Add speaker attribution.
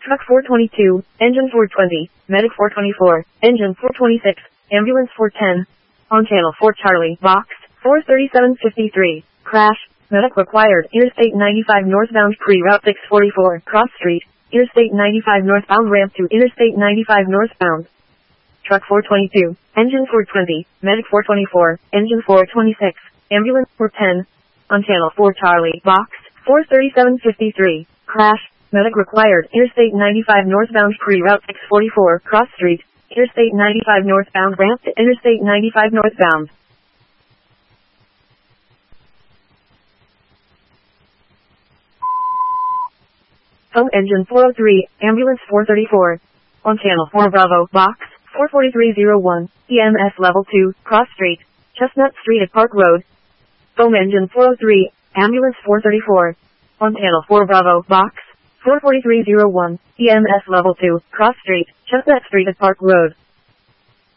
Speaker 1: Truck 422, Engine 420, Medic 424, Engine 426, Ambulance 410. On Channel 4 Charlie, Box 43753. Crash. Medic required. Interstate 95 northbound pre-route 644. Cross Street. Interstate 95 northbound ramp to Interstate 95 northbound. Truck 422, Engine 420, Medic 424, Engine 426, Ambulance 410. On Channel 4 Charlie, Box 43753. Crash. Medic required. Interstate 95 northbound pre-route 644. Cross Street. Interstate 95 northbound ramp to Interstate 95 northbound. Home Engine 403, Ambulance 434. On Channel 4 Bravo, Box 44301, EMS Level 2, Cross Street, Chestnut Street at Park Road. Home Engine 403, Ambulance 434. On Channel 4 Bravo, Box 44301, EMS Level 2, Cross Street, Chestnut Street at Park Road.